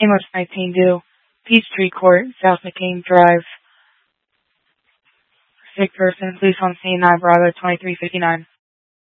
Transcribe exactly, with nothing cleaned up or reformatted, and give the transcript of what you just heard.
Amos nineteen due. Peachtree Court, South McCain Drive. Sick person, police on scene, nine Bravo, twenty-three fifty-nine.